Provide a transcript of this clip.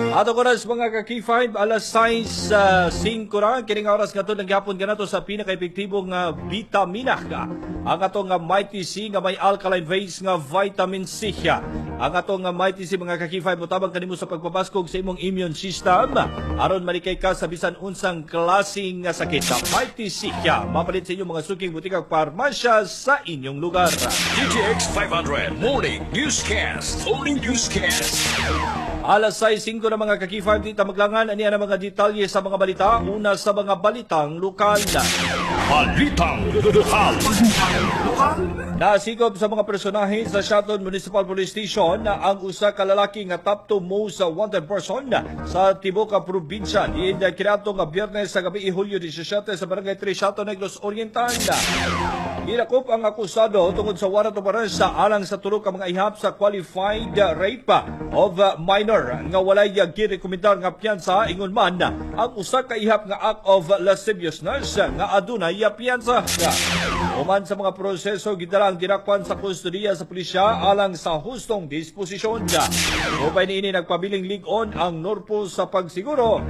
Ato ko ras mga ka-K5, alas 6:05 ra. Kining oras nga ito, nagyapon ka na to sa pinaka-epektibong vitamina ka. Ang atong Mighty C nga may alkaline base nga vitamin C. Ang atong Mighty C mga ka-K5, mutabang kanimo sa pagpapaskog sa imong immune system. Aron malikay ka sa bisan unsang klaseng sakit. Mighty C, mapalit sa inyong mga suking butikang parmasya sa inyong lugar. DTX 500 Morning Newscast. Morning Newscast. Alas 6:05 na mga ka-K5, dito maglangan aniya ng mga detalye sa mga balita. Una sa mga balitang lokal. Balitang lokal. Nasikop sa mga personahe sa Shaton Municipal Police Station na ang usa ka lalaki nga top to most wanted person sa tibuok probinsya. Diin kinato nga Biyernes sa gabi Hulyo 17 sa Barangay 3 Shaton Negros Oriental. Gilakop ang akusado tungod sa warrant of arrest sa alang sa tulo ka mga ihap sa qualified rape of minor nga walay girekomendar nga piyansa ingon man ang usa ka ihap nga act of lasciviousness nga adunay piyansa. Uman sa mga proseso gidala ang dinakpan sa kustodiya sa pulisya alang sa hustong disposisyon. Upay niini nagpabiling lig-on ang Norpo sa pagsiguro